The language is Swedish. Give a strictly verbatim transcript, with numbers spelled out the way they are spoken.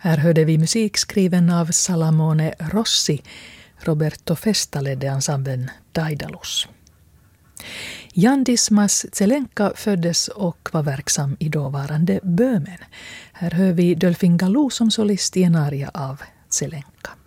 Här hörde vi musik skriven av Salamone Rossi. Roberto Festa ledde ensemblen Daidalus. Jan Dismas Zelenka föddes och var verksam i dåvarande Böhmen. Här hör vi Delfin Galou som solist i en aria av Zelenka.